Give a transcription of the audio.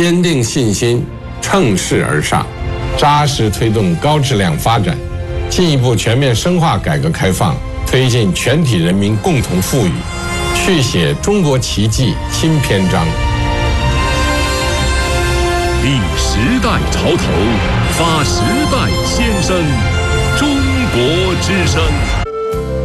坚定信心，乘势而上，扎实推动高质量发展，进一步全面深化改革开放，推进全体人民共同富裕，续写中国奇迹新篇章。 立时代潮头，发时代先声，中国之声。